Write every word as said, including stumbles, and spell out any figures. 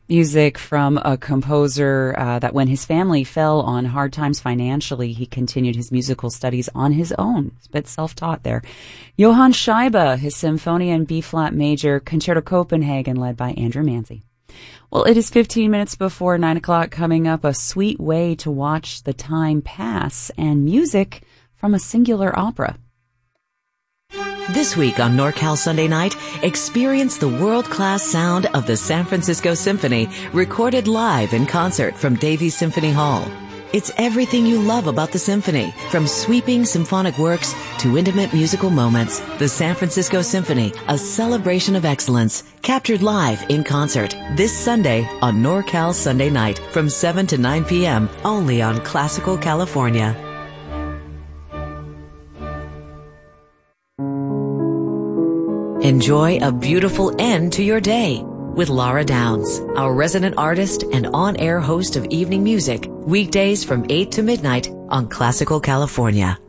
Music from a composer uh, that when his family fell on hard times financially, he continued his musical studies on his own. He's a bit self-taught there. Johann Scheibe, his Symphonia in B-flat major, Concerto Copenhagen, led by Andrew Manzi. Well, it is fifteen minutes before nine o'clock. Coming up, a sweet way to watch the time pass and music from a singular opera. This week on NorCal Sunday Night, experience the world-class sound of the San Francisco Symphony, recorded live in concert from Davies Symphony Hall. It's everything you love about the symphony, from sweeping symphonic works to intimate musical moments. The San Francisco Symphony, a celebration of excellence, captured live in concert this Sunday on NorCal Sunday Night from seven to nine p.m. only on Classical California. Enjoy a beautiful end to your day with Laura Downs, our resident artist and on-air host of evening music, weekdays from eight to midnight on Classical California.